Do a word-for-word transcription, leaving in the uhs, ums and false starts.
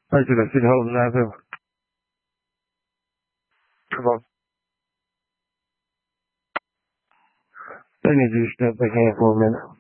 I should have been holding that up. Come on. I need you to step back here for a minute.